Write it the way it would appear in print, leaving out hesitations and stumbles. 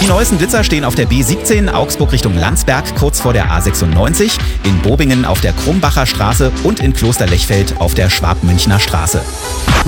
Die neuesten Blitzer stehen auf der B17 Augsburg Richtung Landsberg kurz vor der A96, in Bobingen auf der Krumbacher Straße und in Klosterlechfeld auf der Schwabmünchner Straße.